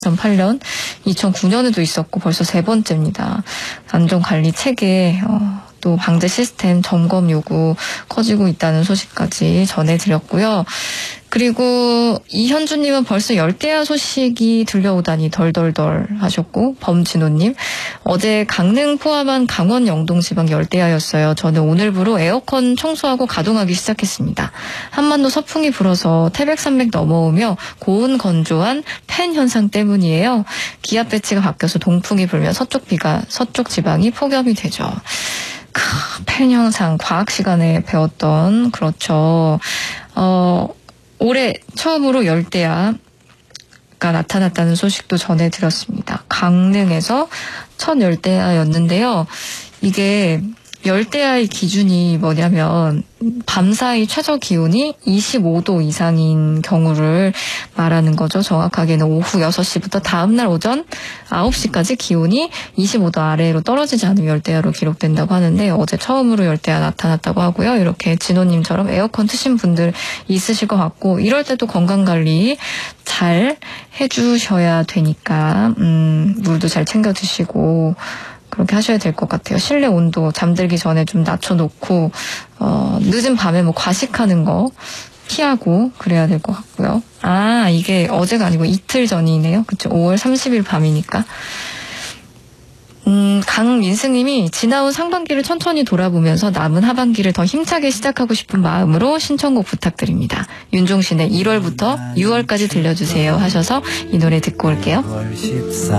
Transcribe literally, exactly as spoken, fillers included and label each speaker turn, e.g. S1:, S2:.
S1: 이천팔 년, 이천구 년에도 있었고 벌써 세 번째입니다. 안전관리 체계, 어, 또 방제 시스템 점검 요구 커지고 있다는 소식까지 전해드렸고요. 그리고 이현주님은 벌써 열대야 소식이 들려오다니 덜덜덜 하셨고, 범진호님, 어제 강릉 포함한 강원 영동 지방 열대야였어요. 저는 오늘부로 에어컨 청소하고 가동하기 시작했습니다. 한반도 서풍이 불어서 태백산맥 넘어오며 고온 건조한 팬 현상 때문이에요. 기압 배치가 바뀌어서 동풍이 불면 서쪽 비가 서쪽 지방이 폭염이 되죠. 크, 팬 현상 과학 시간에 배웠던, 그렇죠. 어 올해 처음으로 열대야가 나타났다는 소식도 전해드렸습니다. 강릉에서 첫 열대야였는데요. 이게 열대야의 기준이 뭐냐면 밤사이 최저 기온이 이십오 도 이상인 경우를 말하는 거죠. 정확하게는 오후 여섯 시부터 다음날 오전 아홉 시까지 기온이 이십오 도 아래로 떨어지지 않으면 열대야로 기록된다고 하는데, 어제 처음으로 열대야 나타났다고 하고요. 이렇게 진호님처럼 에어컨 트신 분들 있으실 것 같고, 이럴 때도 건강관리 잘 해주셔야 되니까 음, 물도 잘 챙겨 드시고 그렇게 하셔야 될 것 같아요. 실내 온도 잠들기 전에 좀 낮춰놓고, 어, 늦은 밤에 뭐 과식하는 거 피하고 그래야 될 것 같고요. 아, 이게 어제가 아니고 이틀 전이네요. 그쵸? 오월 삼십일 밤이니까. 음, 강민승님이 지나온 상반기를 천천히 돌아보면서 남은 하반기를 더 힘차게 시작하고 싶은 마음으로 신청곡 부탁드립니다. 윤종신의 일월부터 유월까지 들려주세요 하셔서 이 노래 듣고 올게요.